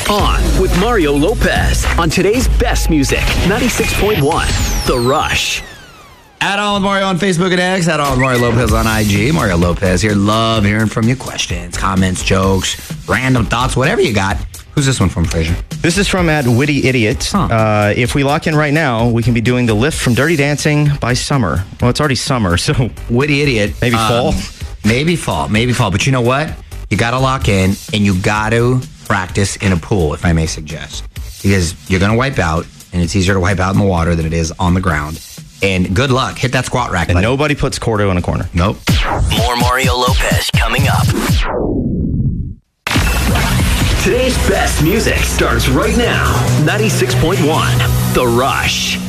On with Mario Lopez on today's best music, 96.1, The Rush. Add on with Mario on Facebook and X. Add on with Mario Lopez on IG. Mario Lopez here. Love hearing from you. Questions, comments, jokes, random thoughts, whatever you got. Who's this one from, Fraser? This is from @Witty Idiot. If we lock in right now, we can be doing the lift from Dirty Dancing by summer. Well, it's already summer, so Witty Idiot. maybe fall. Maybe fall. But you know what? You got to lock in, and you got to practice in a pool, if I may suggest. Because you're going to wipe out, and it's easier to wipe out in the water than it is on the ground. And good luck. Hit that squat rack. And nobody puts Cordo in a corner. Nope. More Mario Lopez coming up. Today's best music starts right now. 96.1, The Rush.